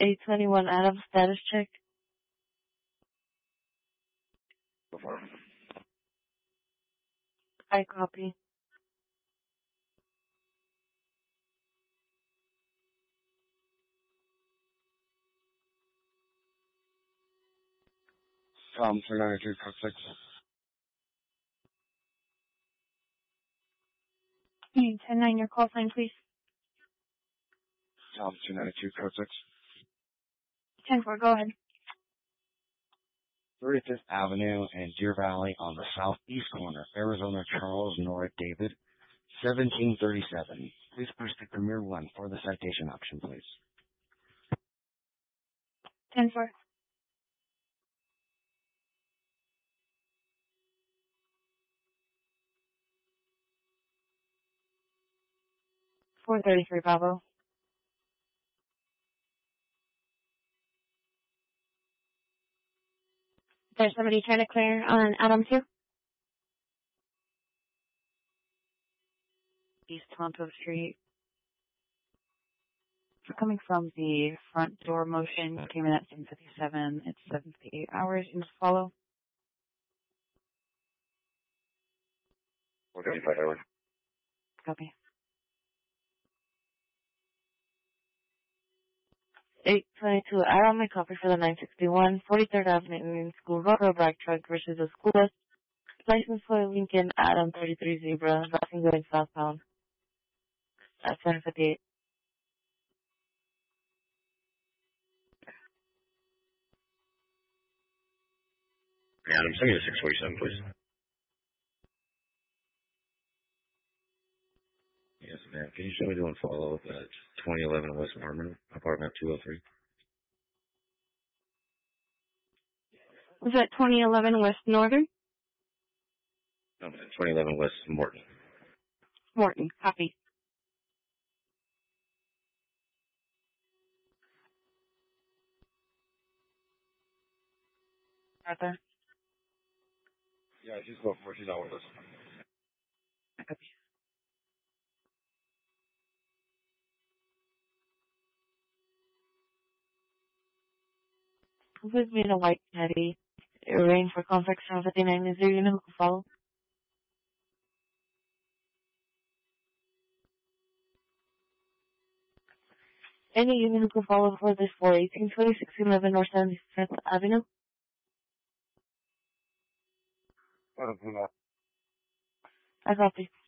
821 Adams, status check. Go for it. I copy. Tom 392 code 6. 10-9, your call sign, please. Tom 292 code 6. 10-4, go ahead. 35th Avenue and Deer Valley on the southeast corner, Arizona Charles North David, 1737. Please push to Premier 1 for the citation option, please. 10-4. 433 Bravo. There's somebody trying to clear on Adam 2? East Tonto Street. Coming from the front door motion, came in at 7:57. It's 7:58 hours. You must follow. 435 hours. Copy. 822 Adam, my copy for the 961 43rd Avenue Union School Road, black truck versus a school bus. License for Lincoln Adam 33 Zebra, passing going southbound. At 7:58. Adam, send me to 647, please. Yes, ma'am. Can you show me doing follow-up at 2011 West Harmon, apartment 203? Was that 2011 West Northern? No, ma'am. 2011 West Morton. Morton, copy. Arthur. Yeah, she's going for it. She's not with us. Copy. With me in a white caddy. Arrange for complex 759. Is there unit who can follow? Any unit who can follow for this for 182611 North 75th Avenue? I copy.